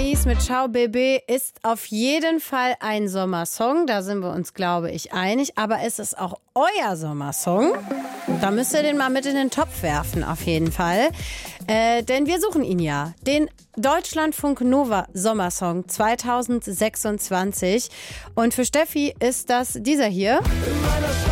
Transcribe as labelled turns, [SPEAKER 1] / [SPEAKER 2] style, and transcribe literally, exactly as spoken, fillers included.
[SPEAKER 1] Anaïs mit Ciao Bébé ist auf jeden Fall ein Sommersong. Da sind wir uns, glaube ich, einig. Aber es ist auch euer Sommersong. Da müsst ihr den mal mit in den Topf werfen, auf jeden Fall. Äh, denn wir suchen ihn ja. Den Deutschlandfunk Nova Sommersong zwanzig sechsundzwanzig. Und für Steffi ist das dieser hier.